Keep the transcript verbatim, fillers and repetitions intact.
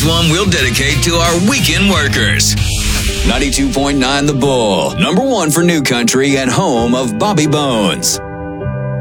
one we'll dedicate to our weekend workers. ninety-two point nine The Bull, number one for New Country and home of Bobby Bones.